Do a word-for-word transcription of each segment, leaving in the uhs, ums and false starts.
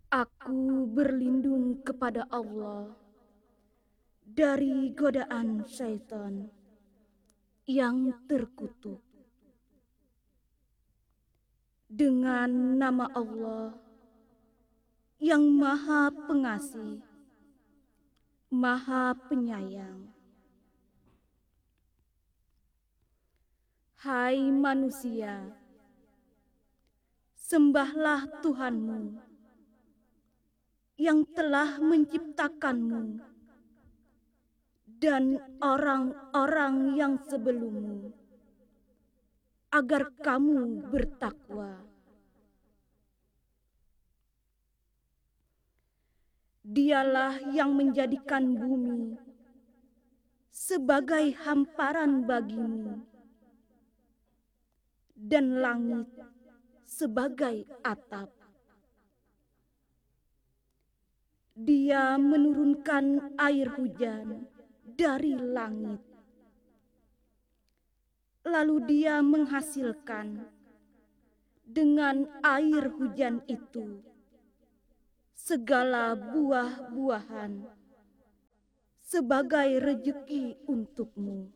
Aku berlindung kepada Allah dari godaan syaitan yang terkutuk. Dengan nama Allah yang Maha Pengasih, Maha Penyayang. Hai manusia, sembahlah Tuhanmu yang telah menciptakanmu dan orang-orang yang sebelummu, agar kamu bertakwa. Dialah yang menjadikan bumi sebagai hamparan bagimu dan langit sebagai atap. Dia menurunkan air hujan dari langit, lalu dia menghasilkan dengan air hujan itu segala buah-buahan sebagai rejeki untukmu.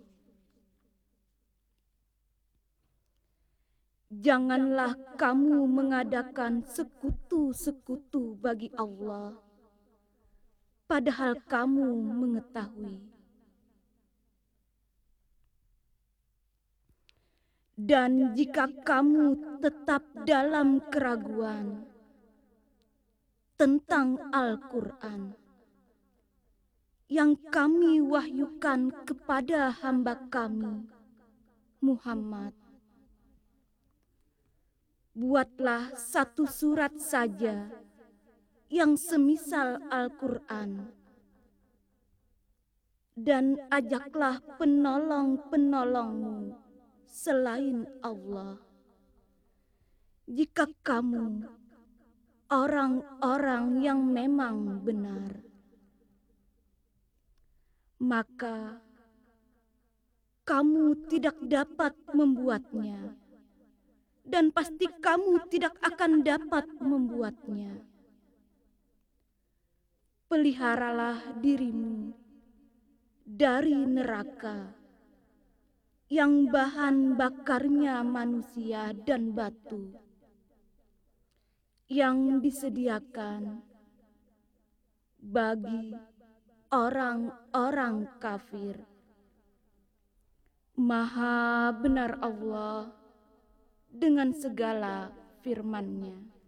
Janganlah kamu mengadakan sekutu-sekutu bagi Allah, padahal kamu mengetahui. Dan jika kamu tetap dalam keraguan tentang Al-Quran yang kami wahyukan kepada hamba kami, Muhammad, buatlah satu surat saja yang semisal Al-Quran dan ajaklah penolong-penolongmu selain Allah. Jika kamu orang-orang yang memang benar, maka kamu tidak dapat membuatnya, dan pasti kamu tidak akan dapat membuatnya. Peliharalah dirimu dari neraka yang bahan bakarnya manusia dan batu, yang disediakan bagi orang-orang kafir. Maha benar Allah dengan segala firman-Nya.